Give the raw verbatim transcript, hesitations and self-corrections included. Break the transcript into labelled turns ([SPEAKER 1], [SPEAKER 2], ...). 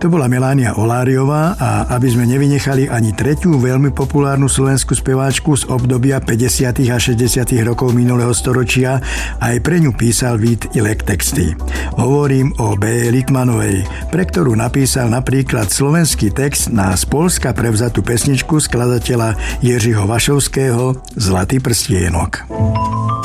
[SPEAKER 1] To bola Melánia Oláriová a aby sme nevynechali ani tretiu veľmi populárnu slovenskú speváčku z obdobia päťdesiatych a šesťdesiatych rokov minulého storočia, aj pre ňu písal Vít Ilek texty. Hovorím o B. Litmanovej, pre ktorú napísal napríklad slovenský text na z Poľska prevzatú pesničku skladateľa Jiřího Vašovského Zlatý prstienok.